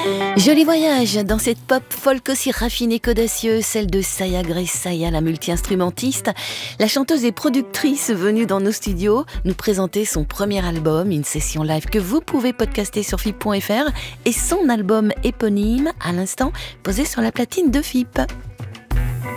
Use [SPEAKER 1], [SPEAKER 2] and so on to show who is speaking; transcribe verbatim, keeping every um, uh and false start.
[SPEAKER 1] Joli voyage dans cette pop folk aussi raffinée qu'audacieuse, celle de Saya Grace Saya, la multi-instrumentiste. La chanteuse et productrice venue dans nos studios nous présenter son premier album, une session live que vous pouvez podcaster sur F I P point F R, et son album éponyme, à l'instant, posé sur la platine de F I P.